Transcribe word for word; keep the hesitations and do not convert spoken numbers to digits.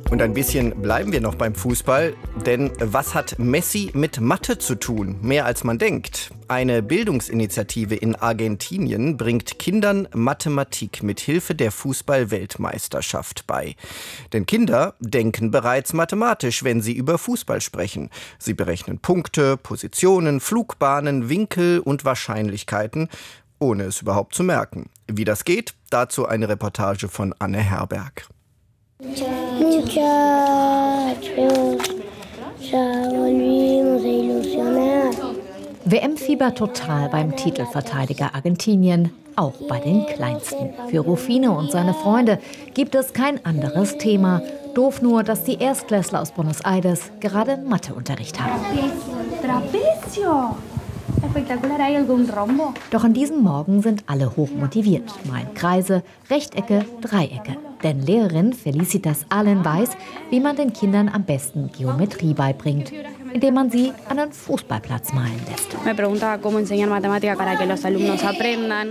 Und ein bisschen bleiben wir noch beim Fußball, denn was hat Messi mit Mathe zu tun? Mehr als man denkt. Eine Bildungsinitiative in Argentinien bringt Kindern Mathematik mit Hilfe der Fußball-Weltmeisterschaft bei. Denn Kinder denken bereits mathematisch, wenn sie über Fußball sprechen. Sie berechnen Punkte, Positionen, Flugbahnen, Winkel und Wahrscheinlichkeiten, ohne es überhaupt zu merken. Wie das geht, dazu eine Reportage von Anne Herberg. Muchachos, ya volvimos a ilusionar. W M-Fieber total beim Titelverteidiger Argentinien, auch bei den Kleinsten. Für Rufino und seine Freunde gibt es kein anderes Thema. Doof nur, dass die Erstklässler aus Buenos Aires gerade Matheunterricht haben. Trapezio! Doch an diesem Morgen sind alle hochmotiviert. Malen Kreise, Rechtecke, Dreiecke. Denn Lehrerin Felicitas Allen weiß, wie man den Kindern am besten Geometrie beibringt, indem man sie an einen Fußballplatz malen lässt.